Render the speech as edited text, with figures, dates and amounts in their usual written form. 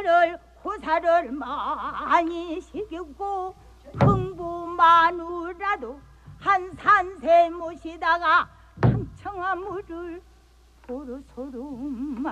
그를 호사를 많이 시켰고 흥부 마누라도 한 산세 모시다가 당청한 물을 도로소로